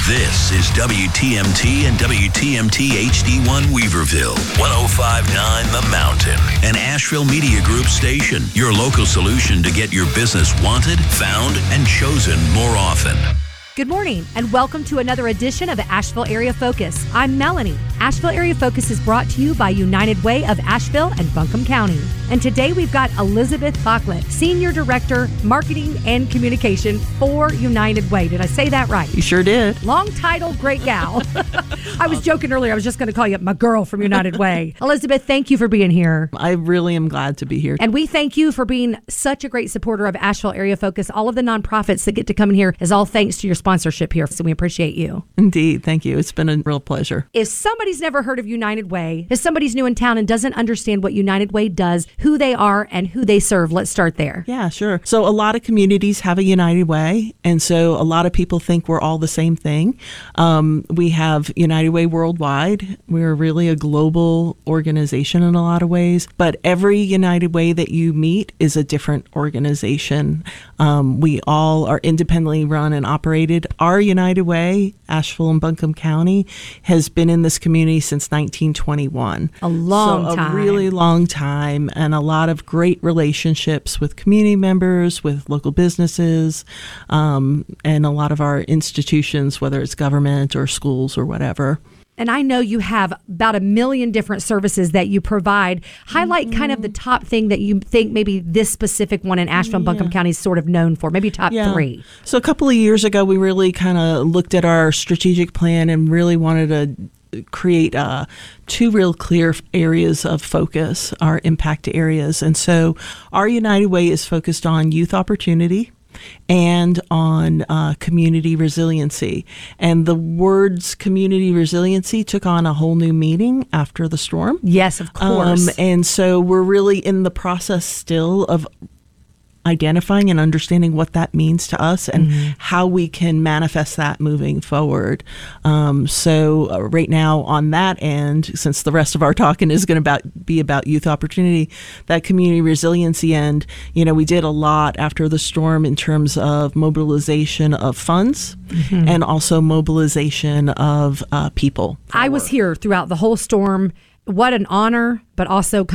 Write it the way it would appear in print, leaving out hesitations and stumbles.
This is WTMT and WTMT HD1 Weaverville, 105.9 The Mountain, an Asheville Media Group station, your local solution to get your business wanted, found, and chosen more often. Good morning, and welcome to another edition of Asheville Area Focus. I'm Melanie. Asheville Area Focus is brought to you by United Way of Asheville and Buncombe County. And today we've got Elizabeth Bachlet, Senior Director, Marketing and Communication for United Way. Did I say that right? You sure did. Long title, great gal. I was joking earlier. I was just going to call you my girl from United Way. Elizabeth, thank you for being here. I really am glad to be here. And we thank you for being such a great supporter of Asheville Area Focus. All of the nonprofits that get to come in here is all thanks to your sponsorship here, so we appreciate you. Indeed. Thank you. It's been a real pleasure. If somebody's never heard of United Way, if somebody's new in town and doesn't understand what United Way does, who they are, and who they serve, let's start there. Yeah, sure. So a lot of communities have a United Way, and so a lot of people think we're all the same thing. We have United Way worldwide. We're really a global organization in a lot of ways, but every United Way that you meet is a different organization. We all are independently run and operated. Our United Way, Asheville and Buncombe County, has been in this community since 1921. A long time. A really long time, and a lot of great relationships with community members, with local businesses, and a lot of our institutions, whether it's government or schools or whatever. And I know you have about 1 million different services that you provide. Highlight kind of the top thing that you think maybe this specific one in Asheville and Buncombe County is sort of known for, maybe top three. So a couple of years ago, we really kind of looked at our strategic plan and really wanted to create two real clear areas of focus, our impact areas. And so our United Way is focused on youth opportunity and on community resiliency. And the words community resiliency took on a whole new meaning after the storm. Yes, of course. And so we're really in the process still of identifying and understanding what that means to us and how we can manifest that moving forward. So right now on that end, since the rest of our talking is going to be about youth opportunity, that community resiliency end, we did a lot after the storm in terms of mobilization of funds and also mobilization of people. I was here throughout the whole storm. What an honor, but also